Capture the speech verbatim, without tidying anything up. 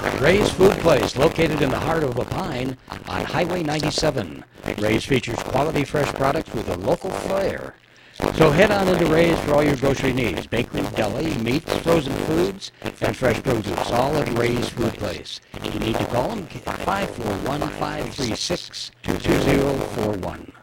Ray's Food Place, located in the heart of Lapine on Highway ninety-seven. Ray's features quality fresh products with a local flair. So head on into Ray's for all your grocery needs. Bakery, deli, meats, frozen foods, and fresh produce, all at Ray's Food Place. If you need to call them, five four one, five three six, two zero four one.